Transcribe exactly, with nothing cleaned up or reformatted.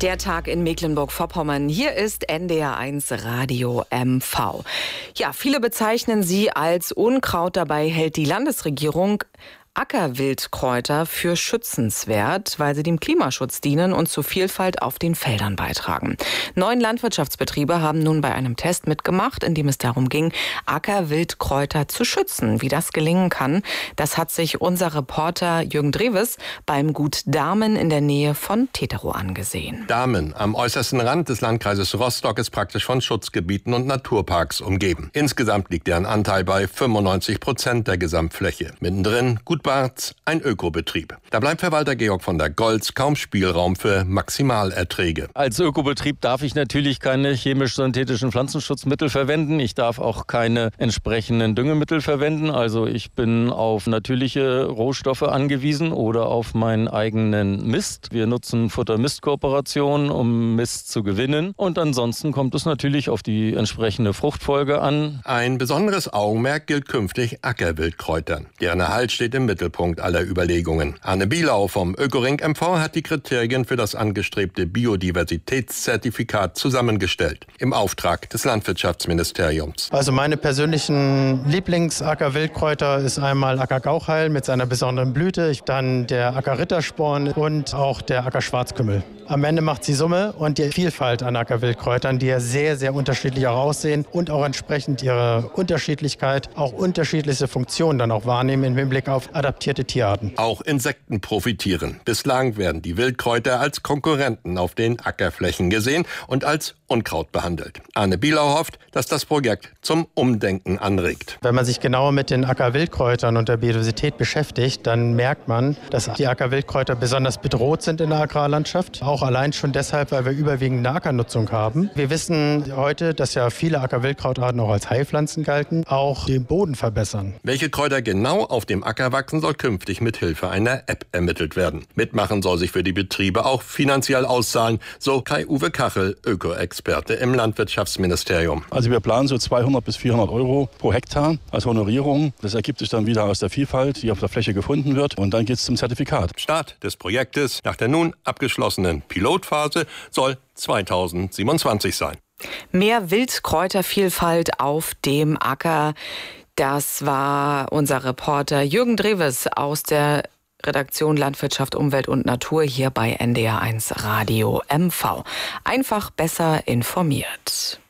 Der Tag in Mecklenburg-Vorpommern. Hier ist N D R eins Radio M V. Ja, viele bezeichnen sie als Unkraut. Dabei hält die Landesregierung Ackerwildkräuter für schützenswert, weil sie dem Klimaschutz dienen und zur Vielfalt auf den Feldern beitragen. Neun Landwirtschaftsbetriebe haben nun bei einem Test mitgemacht, in dem es darum ging, Ackerwildkräuter zu schützen. Wie das gelingen kann, das hat sich unser Reporter Jürgen Drewes beim Gut Dahmen in der Nähe von Teterow angesehen. Dahmen am äußersten Rand des Landkreises Rostock ist praktisch von Schutzgebieten und Naturparks umgeben. Insgesamt liegt deren Anteil bei fünfundneunzig Prozent der Gesamtfläche. Mittendrin Gut Barz, ein Ökobetrieb. Da bleibt Verwalter Georg von der Goltz kaum Spielraum für Maximalerträge. Als Ökobetrieb darf ich natürlich keine chemisch-synthetischen Pflanzenschutzmittel verwenden. Ich darf auch keine entsprechenden Düngemittel verwenden. Also ich bin auf natürliche Rohstoffe angewiesen oder auf meinen eigenen Mist. Wir nutzen Futter-Mist-Kooperationen, um Mist zu gewinnen. Und ansonsten kommt es natürlich auf die entsprechende Fruchtfolge an. Ein besonderes Augenmerk gilt künftig Ackerwildkräutern. Deren Erhalt steht im Mittelpunkt aller Überlegungen. Anne Bielau vom Ökoring M V hat die Kriterien für das angestrebte Biodiversitätszertifikat zusammengestellt. Im Auftrag des Landwirtschaftsministeriums. Also meine persönlichen Lieblings-Ackerwildkräuter ist einmal Ackergauchheil mit seiner besonderen Blüte, dann der Ackerrittersporn und auch der Ackerschwarzkümmel. Am Ende macht sie Summe und die Vielfalt an Ackerwildkräutern, die ja sehr, sehr unterschiedlich auch aussehen und auch entsprechend ihre Unterschiedlichkeit, auch unterschiedliche Funktionen dann auch wahrnehmen im Hinblick auf adaptierte Tierarten. Auch Insekten profitieren. Bislang werden die Wildkräuter als Konkurrenten auf den Ackerflächen gesehen und als Unkraut behandelt. Anne Bielau hofft, dass das Projekt zum Umdenken anregt. Wenn man sich genauer mit den Ackerwildkräutern und der Biodiversität beschäftigt, dann merkt man, dass die Ackerwildkräuter besonders bedroht sind in der Agrarlandschaft. Auch allein schon deshalb, weil wir überwiegend eine Ackernutzung haben. Wir wissen heute, dass ja viele Ackerwildkrautarten auch als Heilpflanzen galten, auch den Boden verbessern. Welche Kräuter genau auf dem Acker wachsen, soll künftig mit Hilfe einer App ermittelt werden. Mitmachen soll sich für die Betriebe auch finanziell auszahlen, so Kai-Uwe Kachel, Öko-Experte im Landwirtschaftsministerium. Also wir planen so zweihundert bis vierhundert Euro pro Hektar als Honorierung. Das ergibt sich dann wieder aus der Vielfalt, die auf der Fläche gefunden wird. Und dann geht es zum Zertifikat. Start des Projektes nach der nun abgeschlossenen Pilotphase soll zweitausendsiebenundzwanzig sein. Mehr Wildkräutervielfalt auf dem Acker. Das war unser Reporter Jürgen Drewes aus der Redaktion Landwirtschaft, Umwelt und Natur hier bei N D R eins Radio M V. Einfach besser informiert.